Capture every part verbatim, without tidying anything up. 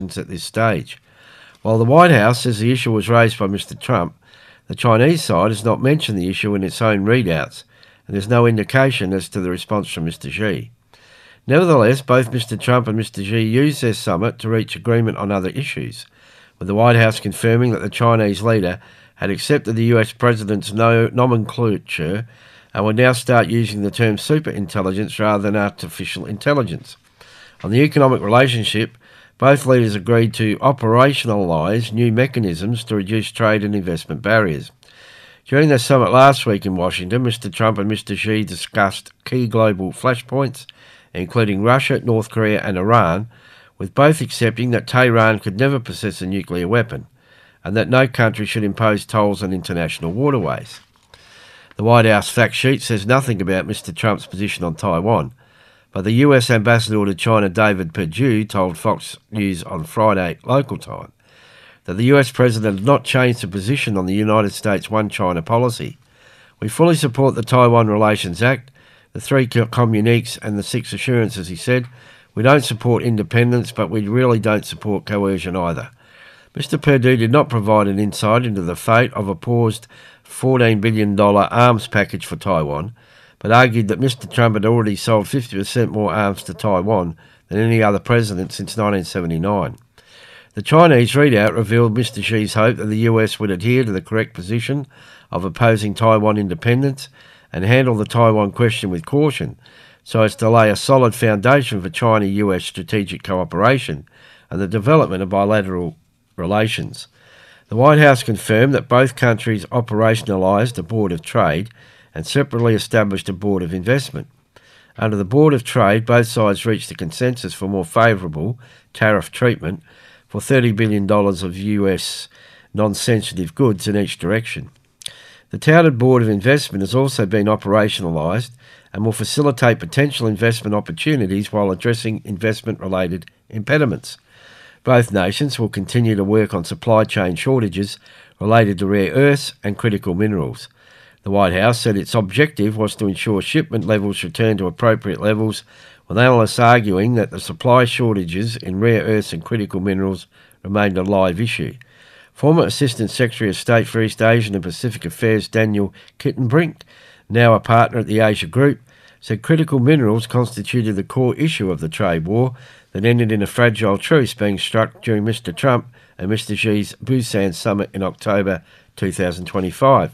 at this stage. While the White House says the issue was raised by Mister Trump, the Chinese side has not mentioned the issue in its own readouts, and there's no indication as to the response from Mister Xi. Nevertheless, both Mister Trump and Mister Xi used their summit to reach agreement on other issues, with the White House confirming that the Chinese leader had accepted the U S president's no nomenclature and would now start using the term superintelligence rather than artificial intelligence. On the economic relationship, both leaders agreed to operationalise new mechanisms to reduce trade and investment barriers. During their summit last week in Washington, Mister Trump and Mister Xi discussed key global flashpoints, including Russia, North Korea and Iran, with both accepting that Tehran could never possess a nuclear weapon and that no country should impose tolls on international waterways. The White House fact sheet says nothing about Mister Trump's position on Taiwan, but the U S ambassador to China, David Perdue, told Fox News on Friday local time that the U S president had not changed the position on the United States One China policy. We fully support the Taiwan Relations Act, the three communiques and the six assurances, he said. We don't support independence, but we really don't support coercion either. Mister Perdue did not provide an insight into the fate of a paused fourteen billion dollars arms package for Taiwan, but argued that Mister Trump had already sold fifty percent more arms to Taiwan than any other president since nineteen seventy-nine. The Chinese readout revealed Mister Xi's hope that the U S would adhere to the correct position of opposing Taiwan independence and handle the Taiwan question with caution, so as to lay a solid foundation for China-U S strategic cooperation and the development of bilateral relations. The White House confirmed that both countries operationalised a Board of Trade and separately established a Board of Investment. Under the Board of Trade, both sides reached a consensus for more favourable tariff treatment for thirty billion dollars of U S non-sensitive goods in each direction. The touted Board of Investment has also been operationalised and will facilitate potential investment opportunities while addressing investment-related impediments. Both nations will continue to work on supply chain shortages related to rare earths and critical minerals. The White House said its objective was to ensure shipment levels return to appropriate levels, with analysts arguing that the supply shortages in rare earths and critical minerals remained a live issue. Former Assistant Secretary of State for East Asian and Pacific Affairs Daniel Kittenbrink, now a partner at the Asia Group, said critical minerals constituted the core issue of the trade war that ended in a fragile truce being struck during Mister Trump and Mister Xi's Busan summit in October two thousand twenty-five.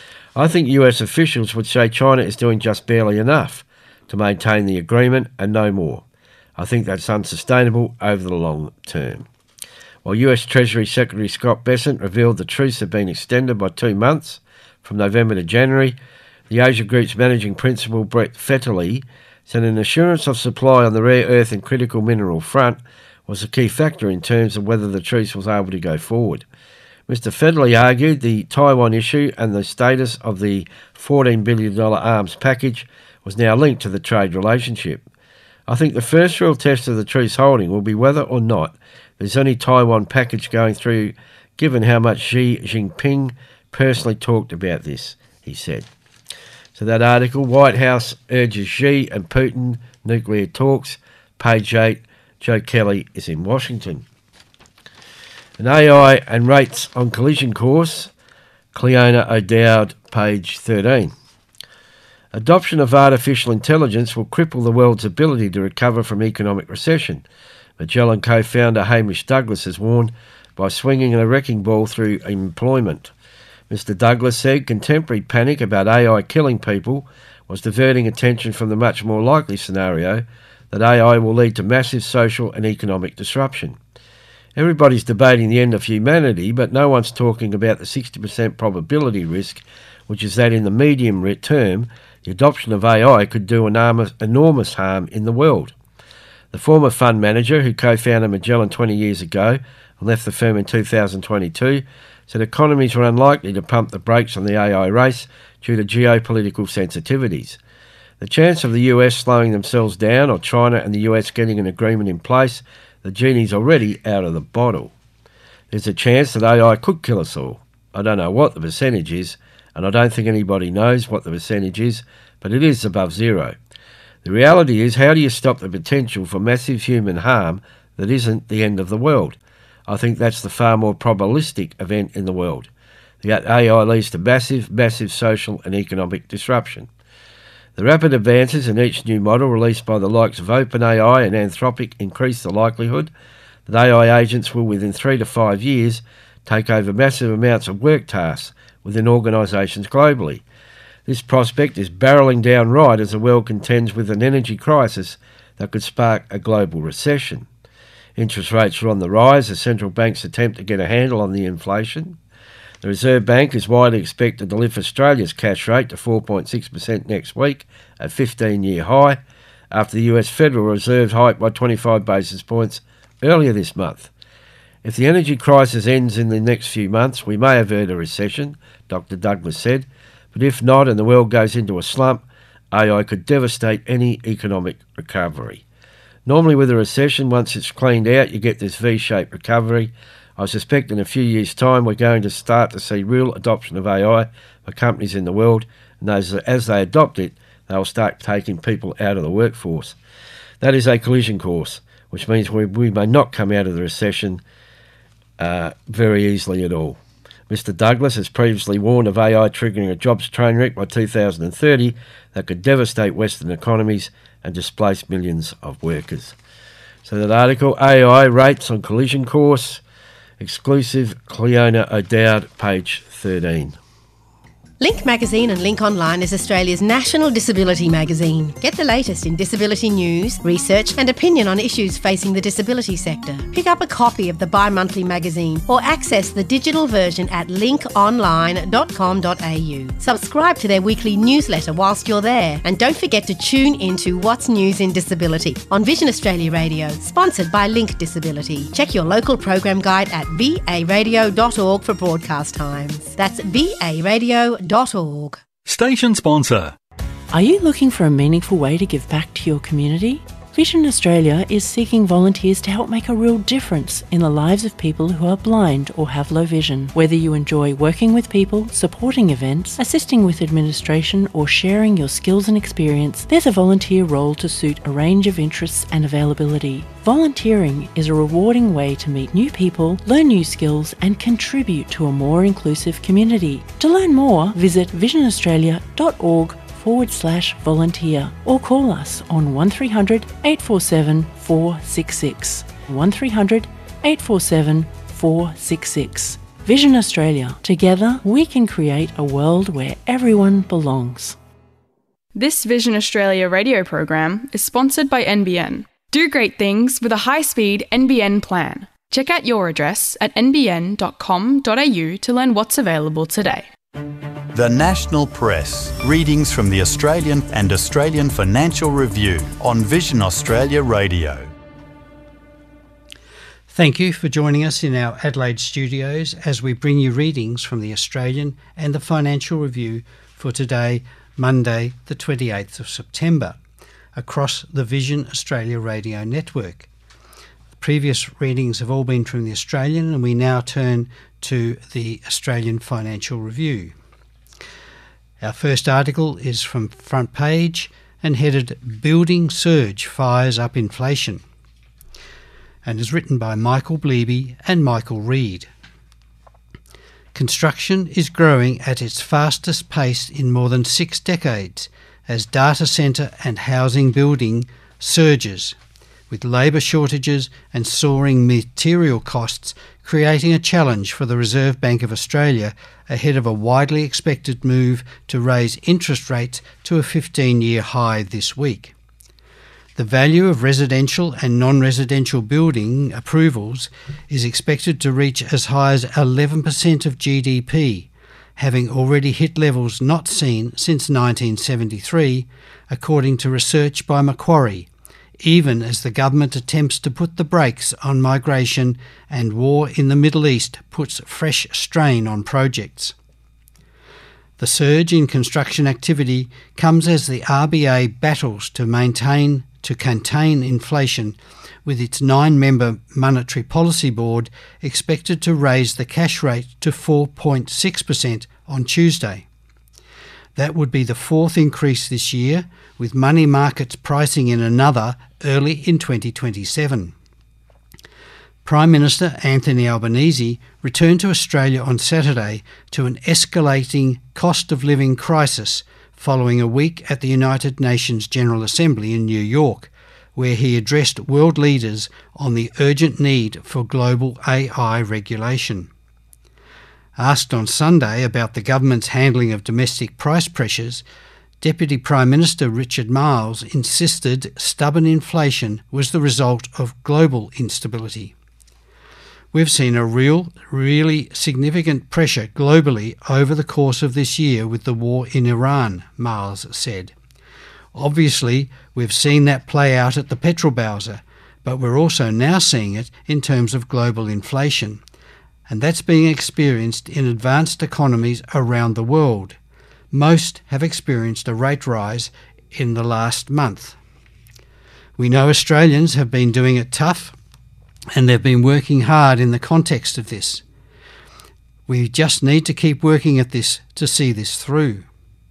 I think U S officials would say China is doing just barely enough to maintain the agreement and no more. I think that's unsustainable over the long term. While U S Treasury Secretary Scott Bessent revealed the truce had been extended by two months, from November to January, the Asia Group's managing principal, Brett Fetterly, said an assurance of supply on the rare earth and critical mineral front was a key factor in terms of whether the truce was able to go forward. Mister Fetterly argued the Taiwan issue and the status of the fourteen billion dollars arms package was now linked to the trade relationship. I think the first real test of the truce holding will be whether or not there's any Taiwan package going through, given how much Xi Jinping personally talked about this, he said. So that article, White House urges Xi and Putin nuclear talks, page eight, Joe Kelly is in Washington. And A I and rates on collision course, Cleona O'Dowd, page thirteen. Adoption of artificial intelligence will cripple the world's ability to recover from economic recession, Magellan co-founder Hamish Douglas has warned, by swinging a wrecking ball through employment. Mister Douglas said contemporary panic about A I killing people was diverting attention from the much more likely scenario that A I will lead to massive social and economic disruption. Everybody's debating the end of humanity, but no one's talking about the sixty percent probability risk, which is that in the medium term, the adoption of A I could do enormous, enormous harm in the world. The former fund manager, who co-founded Magellan twenty years ago and left the firm in two thousand twenty-two, said economies were unlikely to pump the brakes on the A I race due to geopolitical sensitivities. The chance of the U S slowing themselves down or China and the U S getting an agreement in place, the genie's already out of the bottle. There's a chance that A I could kill us all. I don't know what the percentage is, and I don't think anybody knows what the percentage is, but it is above zero. The reality is, how do you stop the potential for massive human harm that isn't the end of the world. I think that's the far more probabilistic event in the world. That A I leads to massive, massive social and economic disruption. The rapid advances in each new model released by the likes of OpenAI and Anthropic increase the likelihood that A I agents will, within three to five years, take over massive amounts of work tasks within organisations globally. This prospect is barrelling down right as the world contends with an energy crisis that could spark a global recession. Interest rates are on the rise as central banks attempt to get a handle on the inflation. The Reserve Bank is widely expected to lift Australia's cash rate to four point six percent next week, a fifteen-year high, after the U S Federal Reserve hiked by twenty-five basis points earlier this month. If the energy crisis ends in the next few months, we may avert a recession, Doctor Douglas said, but if not and the world goes into a slump, A I could devastate any economic recovery. Normally with a recession, once it's cleaned out, you get this V-shaped recovery. I suspect in a few years' time we're going to start to see real adoption of A I by companies in the world, and as, as they adopt it, they'll start taking people out of the workforce. That is a collision course, which means we, we may not come out of the recession uh, very easily at all. Mister Douglas has previously warned of A I triggering a jobs train wreck by two thousand thirty that could devastate Western economies and displace millions of workers. So that article, A I rates on collision course, exclusive Cleona O'Dowd, page thirteen. Link Magazine and Link Online is Australia's national disability magazine. Get the latest in disability news, research and opinion on issues facing the disability sector. Pick up a copy of the bi-monthly magazine or access the digital version at link online dot com dot a u. Subscribe to their weekly newsletter whilst you're there, and don't forget to tune into What's News in Disability on Vision Australia Radio, sponsored by Link Disability. Check your local program guide at v a radio dot org for broadcast times. That's v a radio dot org. Station sponsor. Are you looking for a meaningful way to give back to your community? Vision Australia is seeking volunteers to help make a real difference in the lives of people who are blind or have low vision. Whether you enjoy working with people, supporting events, assisting with administration, or sharing your skills and experience, there's a volunteer role to suit a range of interests and availability. Volunteering is a rewarding way to meet new people, learn new skills, and contribute to a more inclusive community. To learn more, visit vision australia dot org forward slash volunteer or call us on one three hundred eight four seven four six six. one three hundred eight four seven four six six. Vision Australia. Together we can create a world where everyone belongs. This Vision Australia radio program is sponsored by N B N. Do great things with a high-speed N B N plan. Check out your address at n b n dot com dot a u to learn what's available today. The National Press. Readings from the Australian and Australian Financial Review on Vision Australia Radio. Thank you for joining us in our Adelaide studios as we bring you readings from the Australian and the Financial Review for today, Monday, the twenty-eighth of September, across the Vision Australia Radio network. The previous readings have all been from the Australian, and we now turn to the Australian Financial Review. Our first article is from Front Page and headed Building Surge Fires Up Inflation, and is written by Michael Bleeby and Michael Reid. Construction is growing at its fastest pace in more than six decades as data centre and housing building surges, with labour shortages and soaring material costs creating a challenge for the Reserve Bank of Australia ahead of a widely expected move to raise interest rates to a fifteen-year high this week. The value of residential and non-residential building approvals is expected to reach as high as eleven percent of G D P, having already hit levels not seen since nineteen seventy-three, according to research by Macquarie, even as the government attempts to put the brakes on migration and war in the Middle East puts fresh strain on projects. The surge in construction activity comes as the R B A battles to maintain to contain inflation, with its nine-member Monetary Policy Board expected to raise the cash rate to four point six percent on Tuesday. That would be the fourth increase this year, with money markets pricing in another early in twenty twenty-seven. Prime Minister Anthony Albanese returned to Australia on Saturday to an escalating cost of living crisis following a week at the United Nations General Assembly in New York, where he addressed world leaders on the urgent need for global A I regulation. Asked on Sunday about the government's handling of domestic price pressures, Deputy Prime Minister Richard Marles insisted stubborn inflation was the result of global instability. We've seen a real, really significant pressure globally over the course of this year with the war in Iran, Marles said. Obviously, we've seen that play out at the petrol bowser, but we're also now seeing it in terms of global inflation, and that's being experienced in advanced economies around the world. Most have experienced a rate rise in the last month. We know Australians have been doing it tough, and they've been working hard in the context of this. We just need to keep working at this to see this through.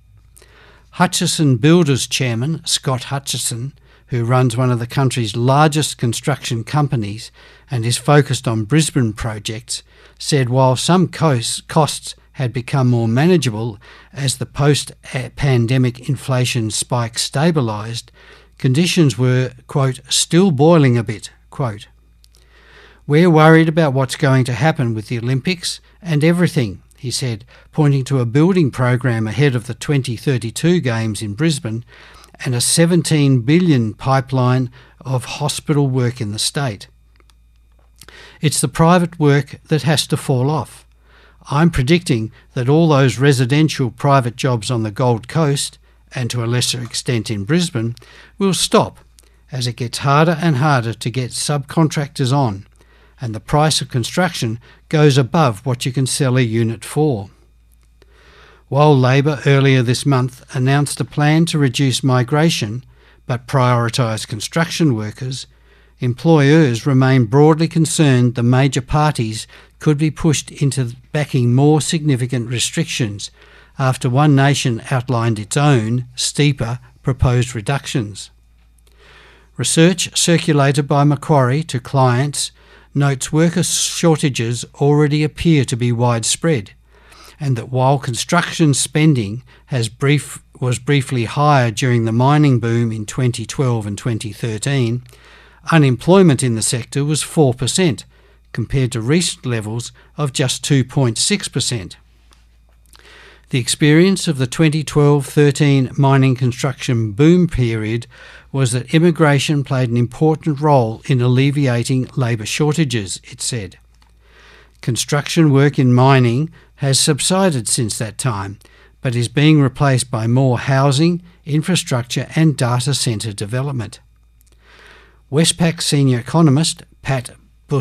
Hutchison Builders Chairman Scott Hutchison, who runs one of the country's largest construction companies and is focused on Brisbane projects, said while some costs had become more manageable as the post-pandemic inflation spike stabilised, conditions were, quote, still boiling a bit, quote. We're worried about what's going to happen with the Olympics and everything, he said, pointing to a building program ahead of the twenty thirty-two Games in Brisbane and a seventeen billion dollars pipeline of hospital work in the state. It's the private work that has to fall off. I'm predicting that all those residential private jobs on the Gold Coast, and to a lesser extent in Brisbane, will stop as it gets harder and harder to get subcontractors on, and the price of construction goes above what you can sell a unit for. While Labor earlier this month announced a plan to reduce migration but prioritise construction workers, employers remain broadly concerned the major parties could be pushed into backing more significant restrictions after One Nation outlined its own, steeper, proposed reductions. Research circulated by Macquarie to clients notes worker shortages already appear to be widespread, and that while construction spending has brief, was briefly higher during the mining boom in twenty twelve and twenty thirteen, unemployment in the sector was four percent, compared to recent levels of just two point six percent. The experience of the twenty twelve thirteen mining construction boom period was that immigration played an important role in alleviating labour shortages, it said. Construction work in mining has subsided since that time, but is being replaced by more housing, infrastructure and data centre development. Westpac senior economist Pat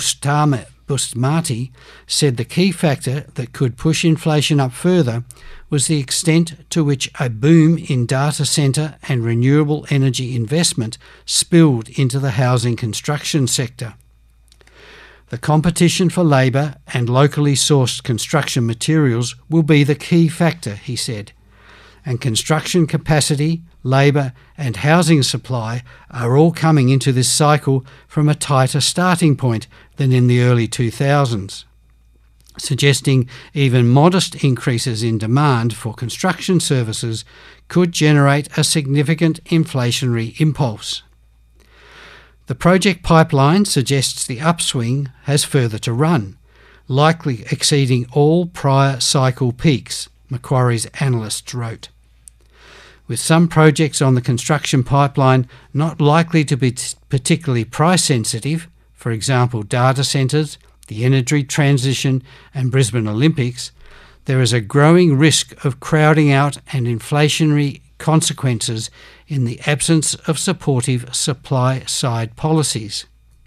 Bustamante said the key factor that could push inflation up further was the extent to which a boom in data centre and renewable energy investment spilled into the housing construction sector. The competition for labour and locally sourced construction materials will be the key factor, he said, and construction capacity, labour and housing supply are all coming into this cycle from a tighter starting point than in the early two thousands, suggesting even modest increases in demand for construction services could generate a significant inflationary impulse. The project pipeline suggests the upswing has further to run, likely exceeding all prior cycle peaks, Macquarie's analysts wrote. With some projects on the construction pipeline not likely to be particularly price sensitive, for example data centres, the energy transition and Brisbane Olympics, there is a growing risk of crowding out and inflationary consequences in the absence of supportive supply-side policies.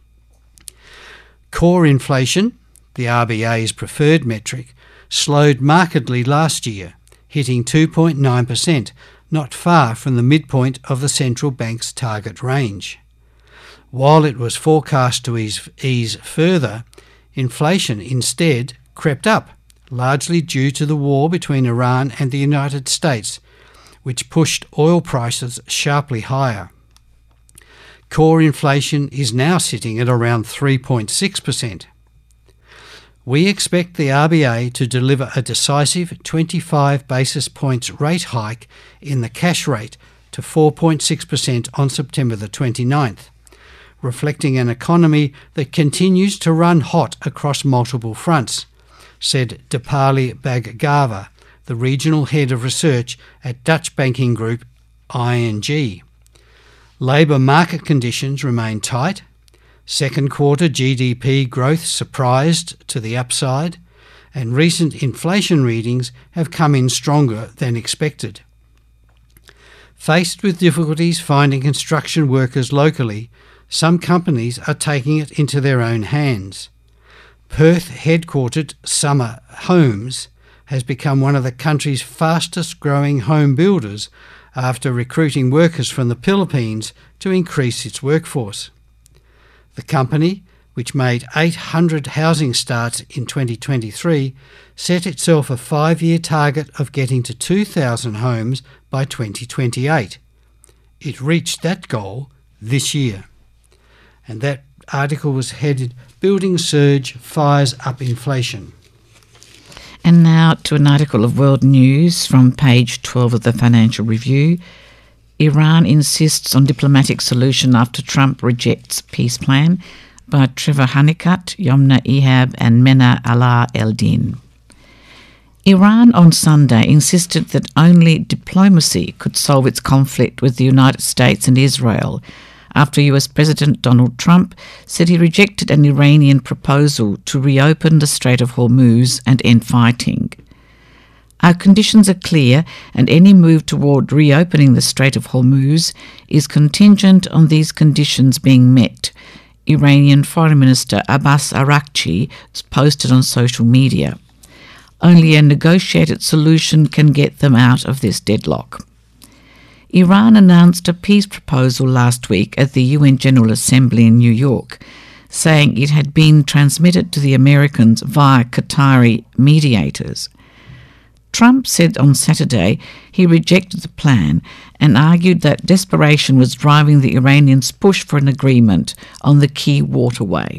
Core inflation, the R B A's preferred metric, slowed markedly last year, hitting two point nine percent, not far from the midpoint of the central bank's target range. While it was forecast to ease, ease further, inflation instead crept up, largely due to the war between Iran and the United States, which pushed oil prices sharply higher. core inflation is now sitting at around three point six percent. We expect the R B A to deliver a decisive twenty-five basis points rate hike in the cash rate to four point six percent on September the twenty-ninth, reflecting an economy that continues to run hot across multiple fronts, said Dipali Bhagava, the regional head of research at Dutch banking group I N G. Labour market conditions remain tight. Second quarter G D P growth surprised to the upside, and recent inflation readings have come in stronger than expected. Faced with difficulties finding construction workers locally, some companies are taking it into their own hands. Perth-headquartered Summer Homes has become one of the country's fastest-growing home builders after recruiting workers from the Philippines to increase its workforce. The company, which made eight hundred housing starts in twenty twenty-three, set itself a five-year target of getting to two thousand homes by twenty twenty-eight. It reached that goal this year. And that article was headed Building Surge Fires Up Inflation. And now to an article of World News from page twelve of the Financial Review. Iran insists on diplomatic solution after Trump rejects peace plan, by Trevor Honeycutt, Yomna Ehab and Mena Ala Eldin. Iran on Sunday insisted that only diplomacy could solve its conflict with the United States and Israel after U S President Donald Trump said he rejected an Iranian proposal to reopen the Strait of Hormuz and end fighting. Our conditions are clear, and any move toward reopening the Strait of Hormuz is contingent on these conditions being met, Iranian Foreign Minister Abbas Araghchi posted on social media. Only a negotiated solution can get them out of this deadlock. Iran announced a peace proposal last week at the U N General Assembly in New York, saying it had been transmitted to the Americans via Qatari mediators. Trump said on Saturday he rejected the plan and argued that desperation was driving the Iranians' push for an agreement on the key waterway.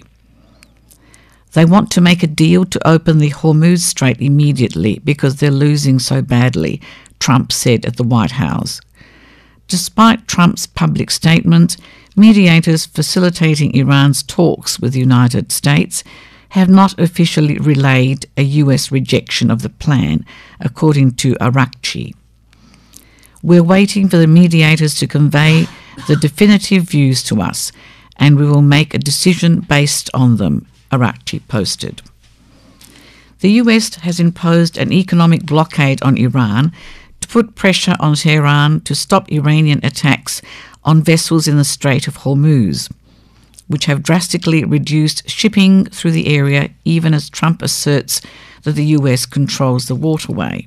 They want to make a deal to open the Hormuz Strait immediately because they're losing so badly, Trump said at the White House. Despite Trump's public statements, mediators facilitating Iran's talks with the United States have not officially relayed a U S rejection of the plan, according to Araghchi. We're waiting for the mediators to convey the definitive views to us, and we will make a decision based on them, Araghchi posted. The U S has imposed an economic blockade on Iran to put pressure on Tehran to stop Iranian attacks on vessels in the Strait of Hormuz, which have drastically reduced shipping through the area even as Trump asserts that the U S controls the waterway.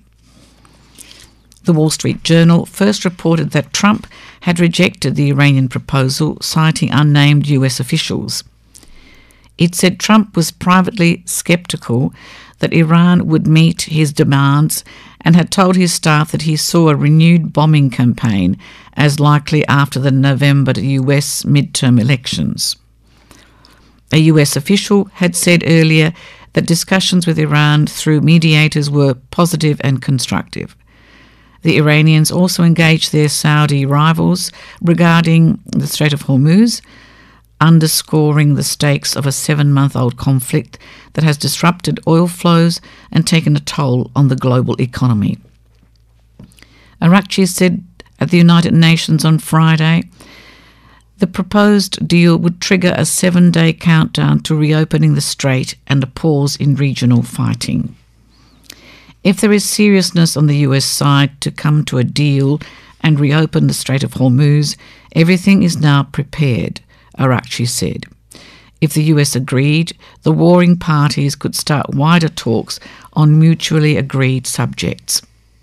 The Wall Street Journal first reported that Trump had rejected the Iranian proposal, citing unnamed U S officials. It said Trump was privately sceptical that Iran would meet his demands and had told his staff that he saw a renewed bombing campaign as likely after the November U S midterm elections. A U S official had said earlier that discussions with Iran through mediators were positive and constructive. The Iranians also engaged their Saudi rivals regarding the Strait of Hormuz, underscoring the stakes of a seven-month-old conflict that has disrupted oil flows and taken a toll on the global economy. Araghchi said at the United Nations on Friday the proposed deal would trigger a seven-day countdown to reopening the strait and a pause in regional fighting. If there is seriousness on the U S side to come to a deal and reopen the Strait of Hormuz, everything is now prepared, Araghchi said. If the U S agreed, the warring parties could start wider talks on mutually agreed subjects.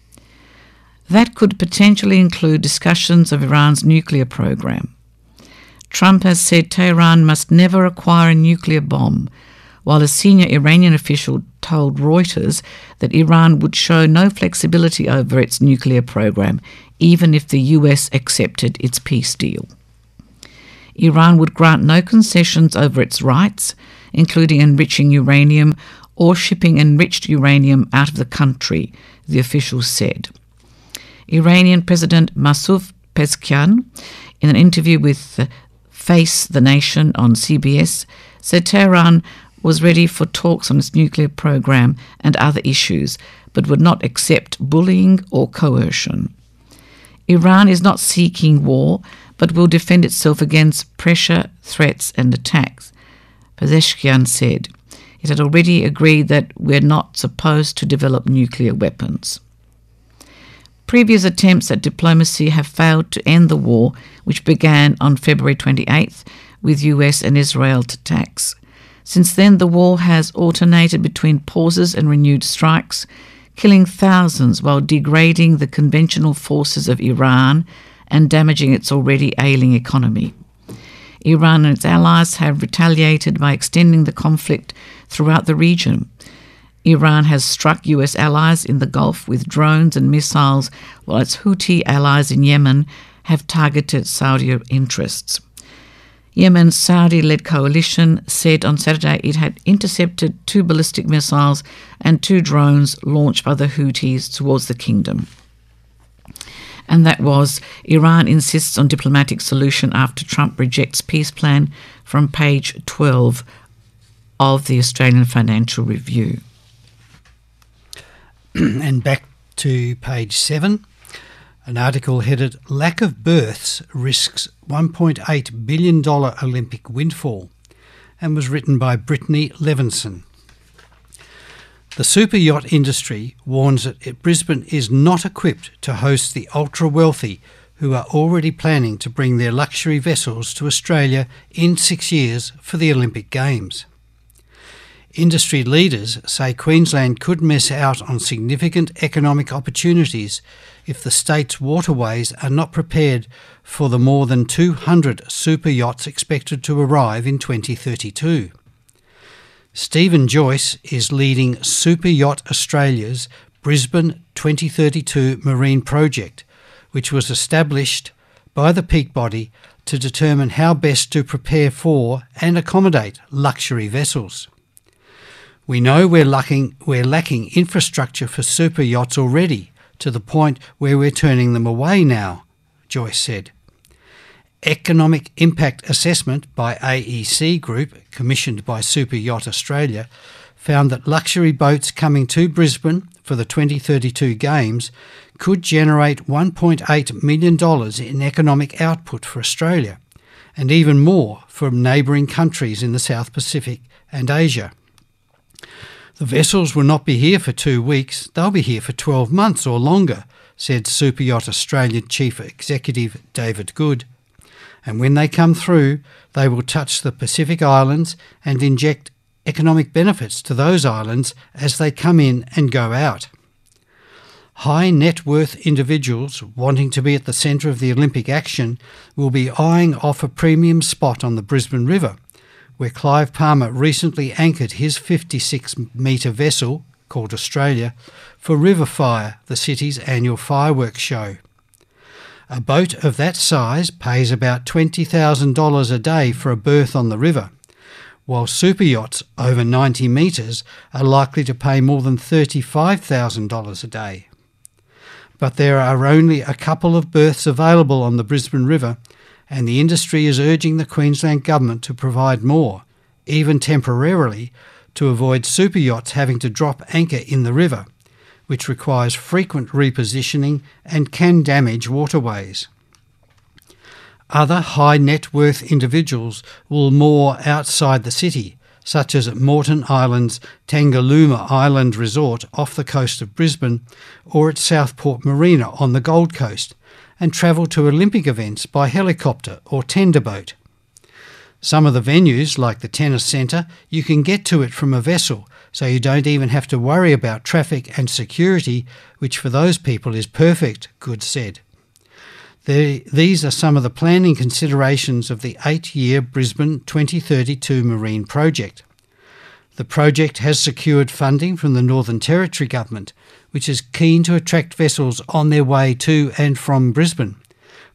That could potentially include discussions of Iran's nuclear program. Trump has said Tehran must never acquire a nuclear bomb, while a senior Iranian official told Reuters that Iran would show no flexibility over its nuclear program, even if the U S accepted its peace deal. Iran would grant no concessions over its rights, including enriching uranium or shipping enriched uranium out of the country, the officials said. Iranian President Masoud Pezeshkian, in an interview with Face the Nation on C B S, said Tehran was ready for talks on its nuclear program and other issues, but would not accept bullying or coercion. Iran is not seeking war, but will defend itself against pressure, threats and attacks, Pezeshkian said. It had already agreed that we're not supposed to develop nuclear weapons. Previous attempts at diplomacy have failed to end the war, which began on February twenty-eighth with U S and Israel attacks. Since then, the war has alternated between pauses and renewed strikes, killing thousands while degrading the conventional forces of Iran and damaging its already ailing economy. Iran and its allies have retaliated by extending the conflict throughout the region. Iran has struck U S allies in the Gulf with drones and missiles, while its Houthi allies in Yemen have targeted Saudi interests. Yemen's Saudi-led coalition said on Saturday it had intercepted two ballistic missiles and two drones launched by the Houthis towards the kingdom. And that was Iran insists on diplomatic solution after Trump rejects peace plan, from page twelve of the Australian Financial Review. And back to page seven. An article headed "Lack of Births Risks one point eight billion dollars Olympic Windfall" and was written by Brittany Levinson. The super yacht industry warns that Brisbane is not equipped to host the ultra-wealthy who are already planning to bring their luxury vessels to Australia in six years for the Olympic Games. Industry leaders say Queensland could miss out on significant economic opportunities if the state's waterways are not prepared for the more than two hundred super yachts expected to arrive in twenty thirty-two. Stephen Joyce is leading Super Yacht Australia's Brisbane twenty thirty-two Marine Project, which was established by the peak body to determine how best to prepare for and accommodate luxury vessels. "We know we're lacking, we're lacking infrastructure for super yachts already, to the point where we're turning them away now," Joyce said. Economic Impact Assessment by A E C Group, commissioned by Super Yacht Australia, found that luxury boats coming to Brisbane for the twenty thirty-two Games could generate one point eight million dollars in economic output for Australia, and even more from neighbouring countries in the South Pacific and Asia. "The vessels will not be here for two weeks, they'll be here for twelve months or longer," said Super Yacht Australia Chief Executive David Good. "And when they come through, they will touch the Pacific Islands and inject economic benefits to those islands as they come in and go out." High net worth individuals wanting to be at the centre of the Olympic action will be eyeing off a premium spot on the Brisbane River, where Clive Palmer recently anchored his fifty-six metre vessel, called Australia, for Riverfire, the city's annual fireworks show. A boat of that size pays about twenty thousand dollars a day for a berth on the river, while super yachts over ninety metres are likely to pay more than thirty-five thousand dollars a day. But there are only a couple of berths available on the Brisbane River, and the industry is urging the Queensland Government to provide more, even temporarily, to avoid super yachts having to drop anchor in the river, which requires frequent repositioning and can damage waterways. Other high net worth individuals will moor outside the city, such as at Moreton Island's Tangalooma Island Resort off the coast of Brisbane, or at Southport Marina on the Gold Coast, and travel to Olympic events by helicopter or tender boat. Some of the venues, like the Tennis Centre, you can get to it from a vessel, so you don't even have to worry about traffic and security, which for those people is perfect, Good said. The, these are some of the planning considerations of the eight-year Brisbane twenty thirty-two Marine Project. The project has secured funding from the Northern Territory Government, which is keen to attract vessels on their way to and from Brisbane,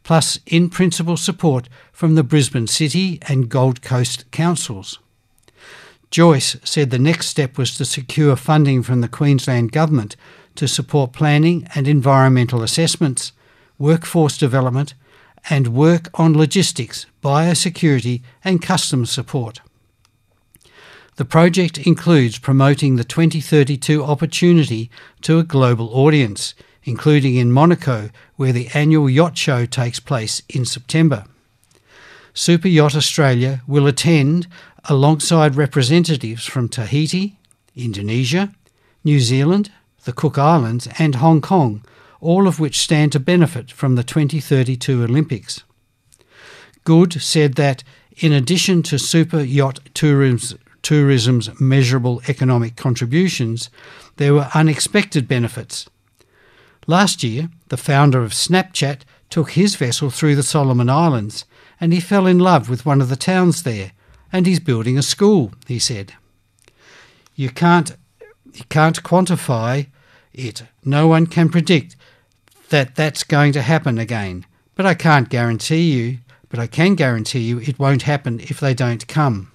plus in-principle support from the Brisbane City and Gold Coast councils. Joyce said the next step was to secure funding from the Queensland Government to support planning and environmental assessments, workforce development, and work on logistics, biosecurity and customs support. The project includes promoting the twenty thirty-two opportunity to a global audience, including in Monaco, where the annual yacht show takes place in September. Super Yacht Australia will attend alongside representatives from Tahiti, Indonesia, New Zealand, the Cook Islands and Hong Kong, all of which stand to benefit from the twenty thirty-two Olympics. Good said that, in addition to super yacht tourism, tourism's measurable economic contributions, there were unexpected benefits. Last year, the founder of Snapchat took his vessel through the Solomon Islands, and he fell in love with one of the towns there, and he's building a school, he said. You can't, you can't quantify it. No one can predict that that's going to happen again, but I can't guarantee you, but I can guarantee you it won't happen if they don't come.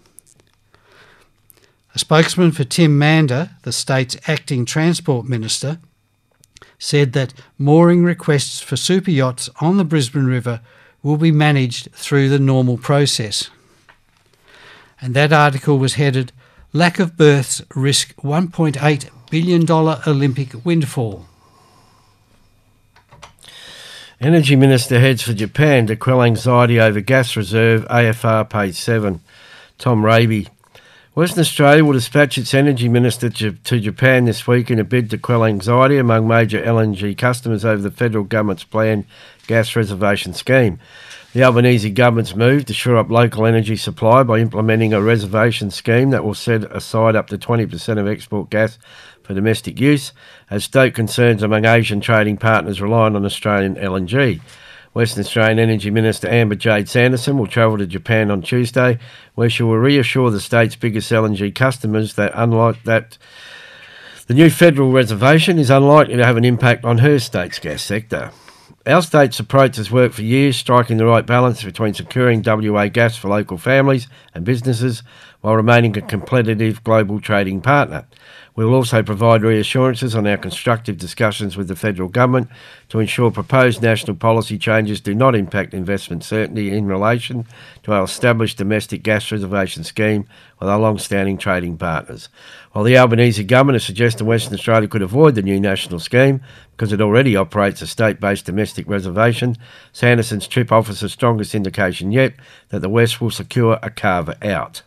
A spokesman for Tim Mander, the state's acting Transport Minister, said that mooring requests for super yachts on the Brisbane River will be managed through the normal process. And that article was headed, Lack of Berths Risk one point eight billion dollars Olympic Windfall. Energy Minister heads for Japan to quell anxiety over gas reserve, A F R page seven. Tom Raby. Western Australia will dispatch its Energy Minister to Japan this week in a bid to quell anxiety among major L N G customers over the federal government's planned gas reservation scheme. The Albanese government's move to shore up local energy supply by implementing a reservation scheme that will set aside up to twenty percent of export gas for domestic use has stoked concerns among Asian trading partners relying on Australian L N G. Western Australian Energy Minister Amber Jade Sanderson will travel to Japan on Tuesday, where she will reassure the state's biggest L N G customers that, unlike that, the new federal reservation is unlikely to have an impact on her state's gas sector. Our state's approach has worked for years, striking the right balance between securing W A gas for local families and businesses while remaining a competitive global trading partner. We will also provide reassurances on our constructive discussions with the federal government to ensure proposed national policy changes do not impact investment certainty in relation to our established domestic gas reservation scheme with our long-standing trading partners. While the Albanese government has suggested Western Australia could avoid the new national scheme because it already operates a state-based domestic reservation, Sanderson's trip offers the strongest indication yet that the West will secure a carve-out.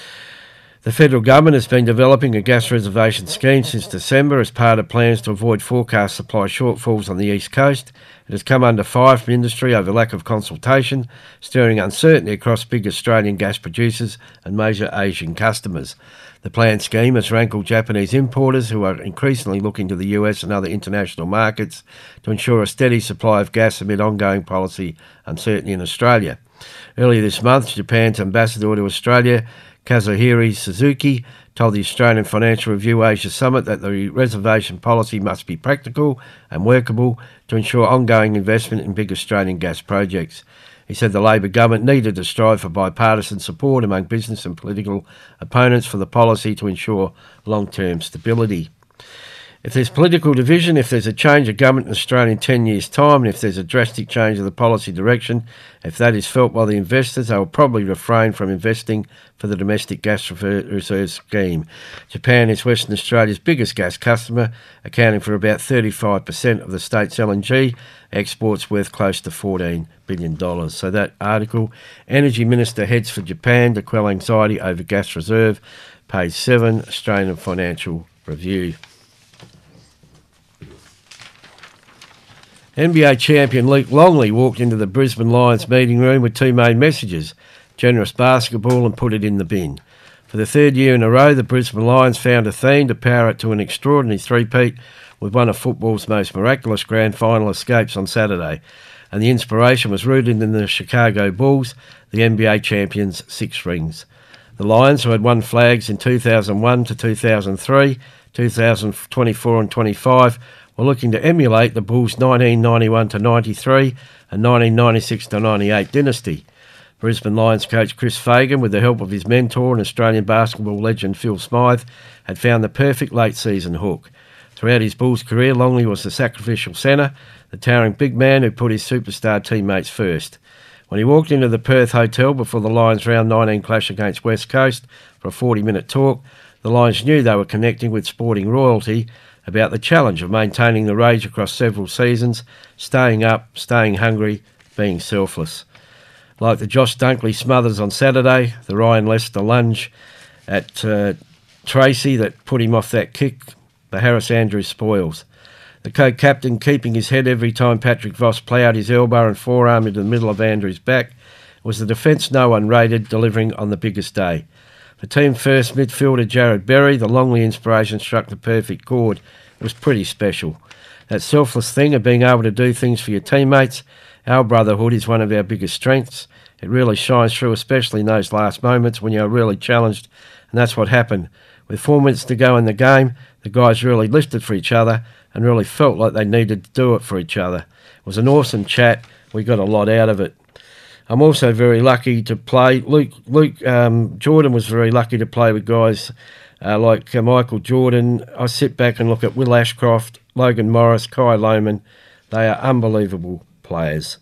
The federal government has been developing a gas reservation scheme since December as part of plans to avoid forecast supply shortfalls on the east coast. It has come under fire from industry over lack of consultation, stirring uncertainty across big Australian gas producers and major Asian customers. The planned scheme has rankled Japanese importers who are increasingly looking to the U S and other international markets to ensure a steady supply of gas amid ongoing policy uncertainty in Australia. Earlier this month, Japan's ambassador to Australia, Kazuhiro Suzuki, told the Australian Financial Review Asia Summit that the reservation policy must be practical and workable to ensure ongoing investment in big Australian gas projects. He said the Labor government needed to strive for bipartisan support among business and political opponents for the policy to ensure long-term stability. If there's political division, if there's a change of government in Australia in ten years' time, and if there's a drastic change of the policy direction, if that is felt by the investors, they will probably refrain from investing for the domestic gas reserve scheme. Japan is Western Australia's biggest gas customer, accounting for about thirty-five percent of the state's L N G exports worth close to fourteen billion dollars. So that article, Energy Minister heads for Japan to quell anxiety over gas reserve, page seven, Australian Financial Review. N B A champion Luke Longley walked into the Brisbane Lions meeting room with two main messages: generous basketball and put it in the bin. For the third year in a row, the Brisbane Lions found a theme to power it to an extraordinary three-peat with one of football's most miraculous grand final escapes on Saturday. And the inspiration was rooted in the Chicago Bulls, the N B A champions' six rings. The Lions, who had won flags in two thousand one to two thousand three, two thousand twenty-four and twenty-five, were looking to emulate the Bulls' nineteen ninety-one to ninety-three and nineteen ninety-six to ninety-eight dynasty. Brisbane Lions coach Chris Fagan, with the help of his mentor and Australian basketball legend Phil Smythe, had found the perfect late-season hook. Throughout his Bulls career, Longley was the sacrificial centre, the towering big man who put his superstar teammates first. When he walked into the Perth Hotel before the Lions' round nineteen clash against West Coast for a forty-minute talk, the Lions knew they were connecting with sporting royalty about the challenge of maintaining the rage across several seasons, staying up, staying hungry, being selfless. Like the Josh Dunkley smothers on Saturday, the Ryan Lester lunge at uh, Tracy that put him off that kick, the Harris Andrews spoils. The co-captain keeping his head every time Patrick Voss ploughed his elbow and forearm into the middle of Andrews' back was the defence no one rated, delivering on the biggest day. For team first midfielder Jared Berry, the Longley inspiration struck the perfect chord. It was pretty special. That selfless thing of being able to do things for your teammates, our brotherhood, is one of our biggest strengths. It really shines through, especially in those last moments when you're really challenged, and that's what happened. With four minutes to go in the game, the guys really lifted for each other and really felt like they needed to do it for each other. It was an awesome chat. We got a lot out of it. I'm also very lucky to play. Luke, Luke um, Jordan was very lucky to play with guys uh, like uh, Michael Jordan. I sit back and look at Will Ashcroft, Logan Morris, Kai Lohman. They are unbelievable players.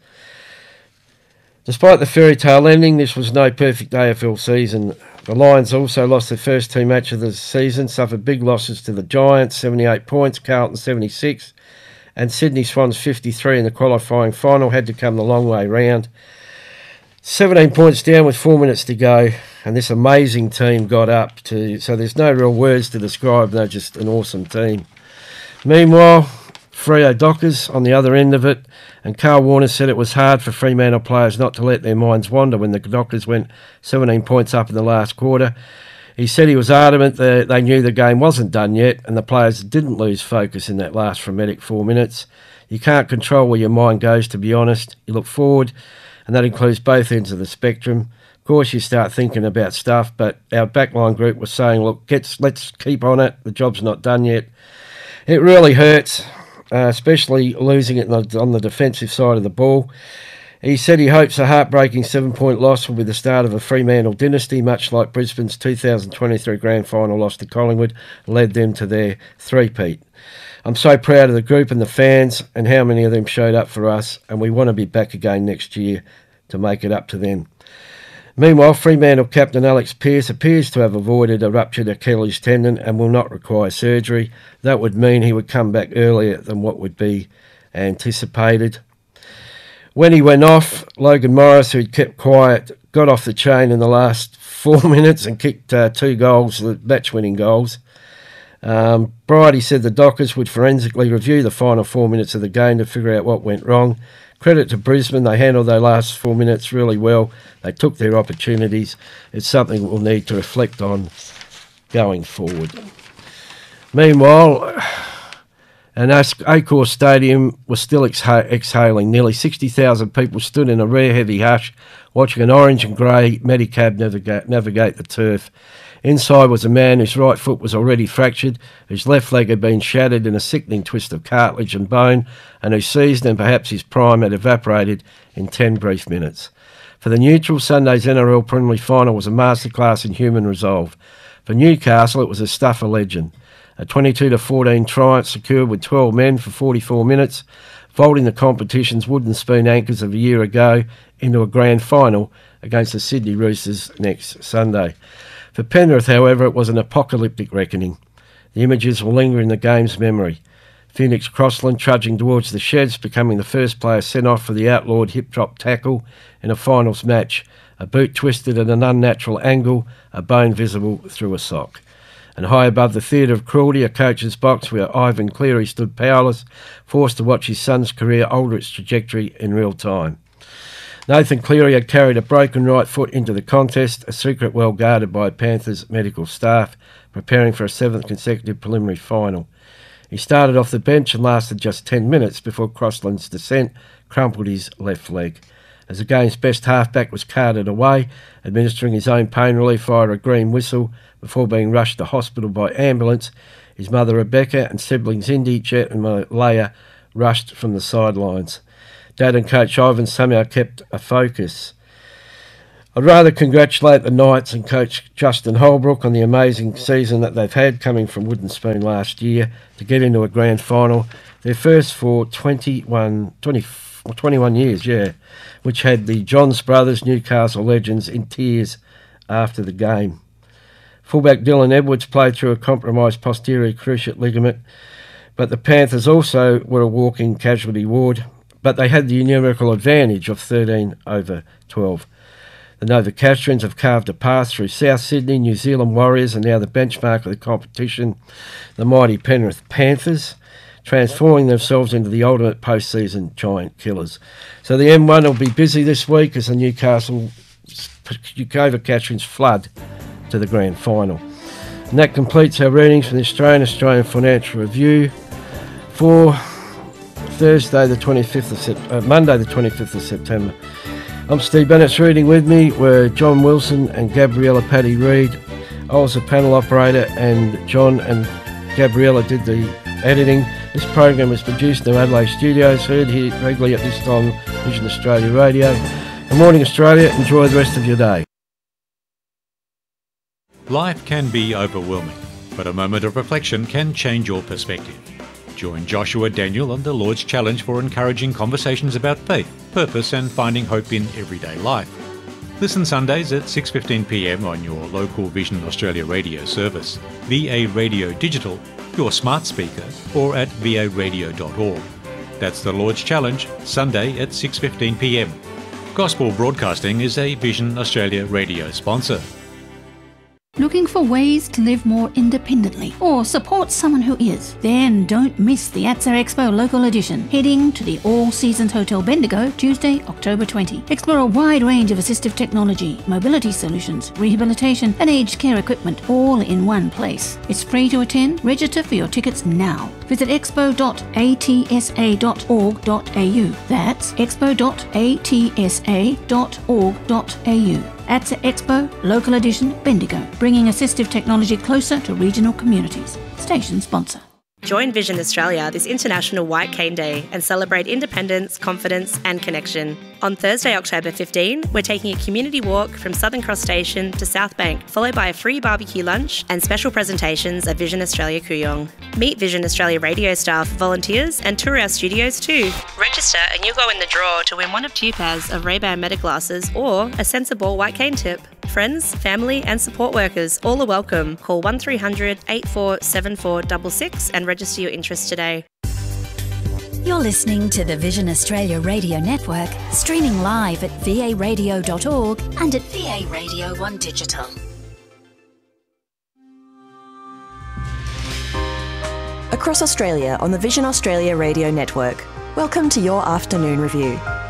Despite the fairy tale ending, this was no perfect A F L season. The Lions also lost their first two matches of the season, suffered big losses to the Giants, seventy-eight points, Carlton seventy-six, and Sydney Swans fifty-three in the qualifying final. Had to come the long way round. seventeen points down with four minutes to go, and this amazing team got up to, so there's no real words to describe, they're just an awesome team. Meanwhile, Freo Dockers on the other end of it, and Carl Warner said it was hard for Fremantle players not to let their minds wander when the Dockers went seventeen points up in the last quarter. He said he was adamant that they knew the game wasn't done yet, and the players didn't lose focus in that last frenetic four minutes. You can't control where your mind goes, to be honest. You look forward, and that includes both ends of the spectrum. Of course, you start thinking about stuff, but our backline group was saying, look, get, let's keep on it. The job's not done yet. It really hurts. Uh, especially losing it on the, on the defensive side of the ball. He said he hopes a heartbreaking seven-point loss will be the start of a Fremantle dynasty, much like Brisbane's two thousand twenty-three grand final loss to Collingwood led them to their three-peat. I'm so proud of the group and the fans and how many of them showed up for us, and we want to be back again next year to make it up to them. Meanwhile, Fremantle captain Alex Pearce appears to have avoided a ruptured Achilles tendon and will not require surgery. That would mean he would come back earlier than what would be anticipated. When he went off, Logan Morris, who'd kept quiet, got off the chain in the last four minutes and kicked uh, two goals, the match-winning goals. Um, Bridie said the Dockers would forensically review the final four minutes of the game to figure out what went wrong. Credit to Brisbane, they handled their last four minutes really well. They took their opportunities. It's something we'll need to reflect on going forward. Meanwhile, and Accor Stadium was still exha- exhaling. Nearly sixty thousand people stood in a rare heavy hush watching an orange and grey Medicab navigate, navigate the turf. Inside was a man whose right foot was already fractured, whose left leg had been shattered in a sickening twist of cartilage and bone, and whose season and perhaps his prime had evaporated in ten brief minutes. For the neutral, Sunday's N R L preliminary final was a masterclass in human resolve. For Newcastle, it was a Stuffer legend. A twenty-two to fourteen triumph secured with twelve men for forty-four minutes, folding the competition's wooden spoon anchors of a year ago into a grand final against the Sydney Roosters next Sunday. For Penrith, however, it was an apocalyptic reckoning. The images will linger in the game's memory. Phoenix Crossland trudging towards the sheds, becoming the first player sent off for the outlawed hip-drop tackle in a finals match. A boot twisted at an unnatural angle, a bone visible through a sock. And high above the theatre of cruelty, a coach's box where Ivan Cleary stood powerless, forced to watch his son's career alter its trajectory in real time. Nathan Cleary had carried a broken right foot into the contest, a secret well guarded by Panthers medical staff, preparing for a seventh consecutive preliminary final. He started off the bench and lasted just ten minutes before Crossland's descent crumpled his left leg. As the game's best halfback was carted away, administering his own pain relief via a green whistle before being rushed to hospital by ambulance, His mother Rebecca and siblings Indy, Jet and Malaya rushed from the sidelines. Dad and coach Ivan somehow kept a focus. I'd rather congratulate the Knights and coach Justin Holbrook on the amazing season that they've had, coming from Wooden Spoon last year to get into a grand final, their first for twenty-one, twenty, twenty-one years, yeah, which had the Johns brothers, Newcastle legends, in tears after the game. Fullback Dylan Edwards played through a compromised posterior cruciate ligament, but the Panthers also were a walking casualty ward, but they had the numerical advantage of thirteen over twelve. The Novocastrians have carved a path through South Sydney, New Zealand Warriors, and now the benchmark of the competition, the mighty Penrith Panthers, transforming themselves into the ultimate postseason giant killers. So the M one will be busy this week as the Newcastle Novocastrians flood to the grand final. And that completes our readings from the Australian Australian Financial Review for Thursday the twenty-fifth of Sep- uh, Monday the twenty-fifth of September. I'm Steve Bennett's reading with me were John Wilson and Gabriella Paddy Reid. I was the panel operator and John and Gabriella did the editing. This program is produced in the Adelaide Studios, heard here regularly at this time on Vision Australia Radio. Good morning Australia, enjoy the rest of your day. Life can be overwhelming, but a moment of reflection can change your perspective. Join Joshua Daniel on the Lord's Challenge for encouraging conversations about faith, purpose and finding hope in everyday life. Listen Sundays at six fifteen p m on your local Vision Australia radio service, V A Radio Digital, your smart speaker, or at v a radio dot org. That's the Lord's Challenge, Sunday at six fifteen p m. Gospel Broadcasting is a Vision Australia radio sponsor. Looking for ways to live more independently or support someone who is? Then don't miss the A T S A Expo Local Edition, heading to the All Seasons Hotel Bendigo Tuesday, October twentieth. Explore a wide range of assistive technology, mobility solutions, rehabilitation and aged care equipment all in one place. It's free to attend. Register for your tickets now. Visit expo dot a t s a dot org dot a u. That's expo dot a t s a dot org dot a u. A T S A Expo Local Edition Bendigo, bringing assistive technology closer to regional communities. Station sponsor. Join Vision Australia this International White Cane Day and celebrate independence, confidence and connection. On Thursday, October fifteenth, we're taking a community walk from Southern Cross Station to South Bank, followed by a free barbecue lunch and special presentations at Vision Australia Kooyong. Meet Vision Australia radio staff, volunteers and tour our studios too. Register and you'll go in the draw to win one of two pairs of Ray-Ban Meta glasses or a sensible white cane tip. Friends, family and support workers all are welcome. Call one three hundred, eight four seven four six six and register your interest today. You're listening to the Vision Australia Radio Network, streaming live at v a radio dot org and at V A Radio one Digital. Across Australia on the Vision Australia Radio Network, welcome to your afternoon review.